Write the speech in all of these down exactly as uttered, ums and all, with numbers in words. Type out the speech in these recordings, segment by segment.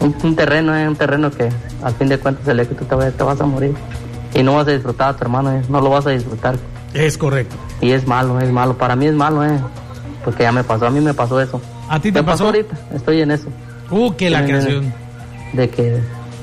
Un, un terreno, es eh, un terreno que al fin de cuentas el día que tú te, te vas a morir y no vas a disfrutar a tu hermano, eh, no lo vas a disfrutar. Es correcto. Y es malo, es malo, para mí es malo, eh, porque ya me pasó, a mí me pasó eso. ¿A ti te me pasó? pasó ahorita? Estoy en eso. Uh, que la de, canción. De que,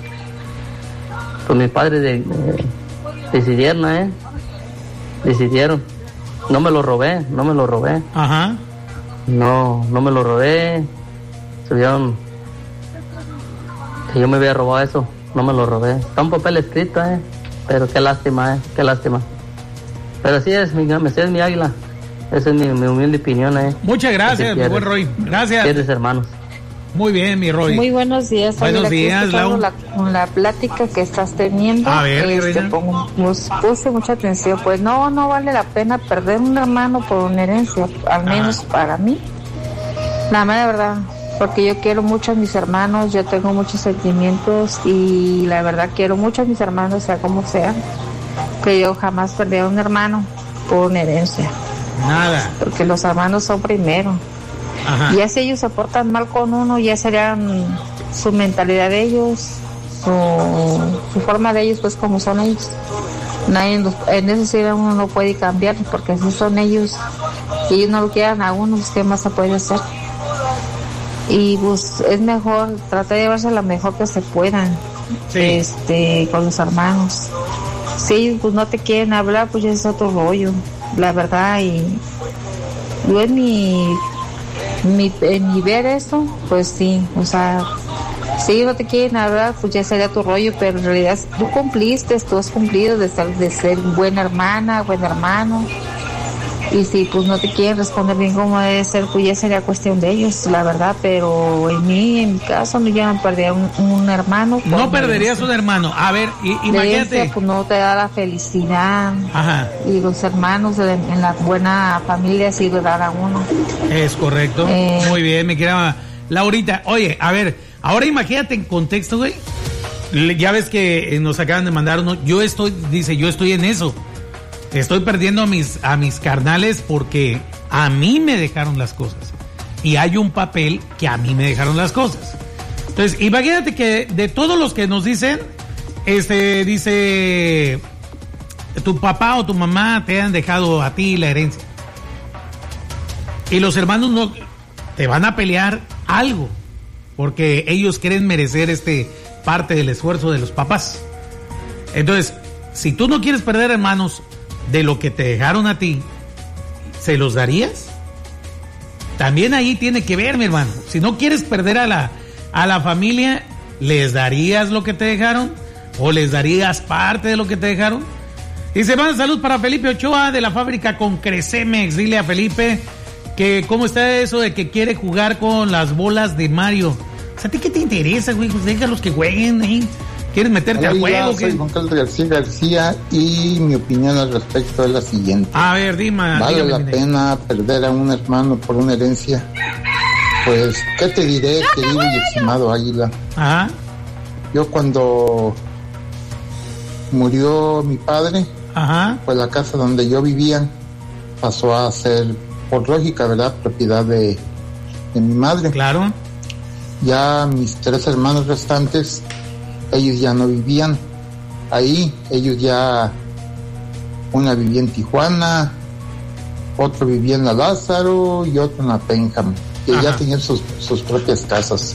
pues mis padres de, de, decidieron, eh, decidieron. No me lo robé, no me lo robé. Ajá. No, no me lo robé. Subieron que yo me había robado eso, no me lo robé. Está un papel escrito, eh, pero qué lástima, eh, qué lástima. Pero así es, mi, así es mi águila. Esa es mi, mi humilde opinión, eh. Muchas gracias, mi buen Roy. Gracias. Quieres, hermanos. Muy bien, mi Roy. Muy buenos días. Buenos Ayer, días, Lau. La, con la plática que estás teniendo. A ver, este, pongo, pues, puse mucha atención. Pues no, no vale la pena perder un hermano por una herencia, al menos ah. para mí. La mera verdad, porque yo quiero mucho a mis hermanos, yo tengo muchos sentimientos y la verdad quiero mucho a mis hermanos, sea como sea. Que yo jamás perdí a un hermano por una herencia. Nada. Porque los hermanos son primero. Ajá. Y si ellos se portan mal con uno, ya serían su mentalidad de ellos, su, su forma de ellos, pues como son ellos. Nadie, en eso sí uno no puede cambiar, porque si son ellos y ellos no lo quieran a uno, pues qué más se puede hacer. Y pues es mejor tratar de llevarse lo mejor que se puedan, sí. este, con los hermanos. Si ellos pues no te quieren hablar, pues ya es otro rollo, la verdad. Y yo en mi Mi, en mi ver eso, pues sí, o sea, si ellos no te quieren hablar, pues ya sería tu rollo, pero en realidad tú cumpliste, tú has cumplido de ser, de ser buena hermana, buen hermano, y si pues no te quieren responder bien como debe ser, pues ya sería cuestión de ellos, la verdad, pero en mí, en mi caso, no ya me perdía un, un hermano. No perderías un hermano, a ver, y, imagínate. Ese, pues no te da la felicidad. Ajá. Y los hermanos de, en la buena familia sí le dan a uno. Es correcto, eh, muy bien, mi querida Laurita. Oye, a ver, ahora imagínate en contexto, güey, ya ves que nos acaban de mandar uno, yo estoy, dice, yo estoy en eso. Estoy perdiendo a mis, a mis carnales porque a mí me dejaron las cosas. Y hay un papel que a mí me dejaron las cosas. Entonces, imagínate que de todos los que nos dicen, este, dice, tu papá o tu mamá te han dejado a ti la herencia. Y los hermanos no, te van a pelear algo. Porque ellos quieren merecer este parte del esfuerzo de los papás. Entonces, si tú no quieres perder hermanos, de lo que te dejaron a ti, ¿se los darías? También ahí tiene que ver, mi hermano. Si no quieres perder a la, a la familia, ¿les darías lo que te dejaron? ¿O les darías parte de lo que te dejaron? Dice, manda salud para Felipe Ochoa de la fábrica con Crecemex. Dile a Felipe que cómo está eso de que quiere jugar con las bolas de Mario. O sea, ¿a ti qué te interesa, güey? Pues déjalos que jueguen ahí. ¿eh? ¿Quieres meterte al juego? Soy Juan Carlos García García y mi opinión al respecto es la siguiente. A ver, dime. ¿Vale dígame, la dime. pena perder a un hermano por una herencia? Pues, ¿qué te diré, querido y estimado Águila? Ajá. Yo cuando murió mi padre, Ajá. pues la casa donde yo vivía pasó a ser, por lógica, ¿verdad?, propiedad de, de mi madre. Claro. Ya mis tres hermanos restantes, ellos ya no vivían ahí, ellos ya, una vivía en Tijuana, otro vivía en la Lázaro y otro en la Penham, que Ajá. ya tenían sus, sus propias casas.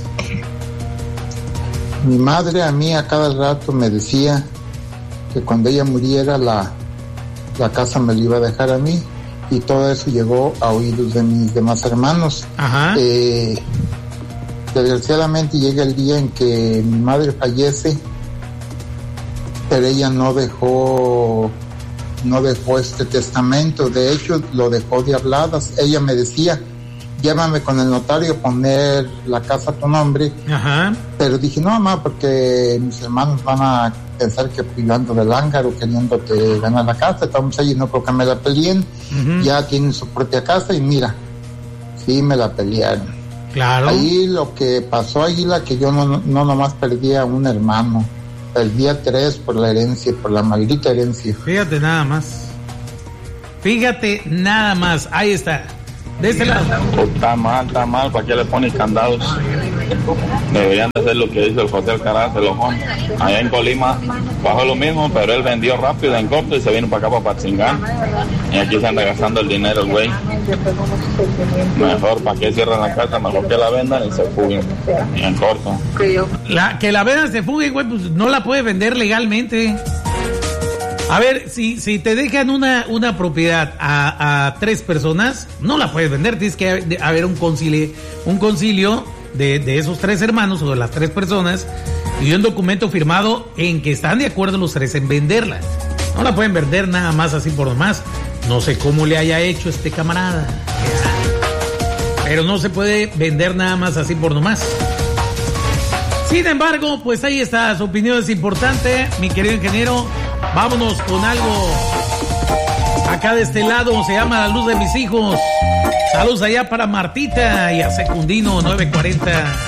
Mi madre a mí a cada rato me decía que cuando ella muriera la, la casa me la iba a dejar a mí, y todo eso llegó a oídos de mis demás hermanos. Ajá. Eh, Desgraciadamente llega el día en que mi madre fallece, pero ella no dejó, no dejó este testamento. De hecho, lo dejó de habladas. Ella me decía, llévame con el notario a poner la casa a tu nombre. Ajá. Pero dije, no, mamá, porque mis hermanos van a pensar que fui dando del ángaro queriéndote ganar la casa. Estamos ahí, no creo que me la peleen. Uh-huh. Ya tienen su propia casa y mira, sí me la pelearon. Claro. Ahí lo que pasó, Águila, que yo no, no nomás perdí a un hermano, perdí a tres por la herencia, por la maldita herencia. Fíjate nada más. Fíjate nada más. Ahí está. De este lado. Está mal, está mal. ¿Para qué le ponen candados? Deberían de hacer lo que hizo el José Alcaraz de Lojón. Allá en Colima bajó lo mismo, pero él vendió rápido en corto y se vino para acá, para Patzingán. Y aquí se anda gastando el dinero el güey. Mejor, ¿para qué cierran la casa? Mejor que la vendan y se fuguen. Y en corto. La, que la vendan, se fuguen, güey, pues no la puede vender legalmente. A ver, si, si te dejan una, una propiedad a, a tres personas, no la puedes vender. Tienes que haber un concilio, un concilio de, de esos tres hermanos o de las tres personas y un documento firmado en que están de acuerdo los tres en venderla. No la pueden vender nada más así por nomás. No sé cómo le haya hecho este camarada, pero no se puede vender nada más así por nomás. Sin embargo, pues ahí está, su opinión es importante, mi querido ingeniero. Vámonos con algo acá de este lado, se llama La Luz de Mis Hijos. Saludos allá para Martita y a Secundino nueve cuarenta.